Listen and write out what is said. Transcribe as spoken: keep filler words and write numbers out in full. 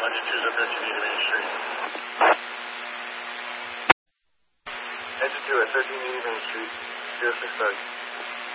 longitude of thirteen eighty Main Street. Engine two at thirteen eighty Main Street, zero six five.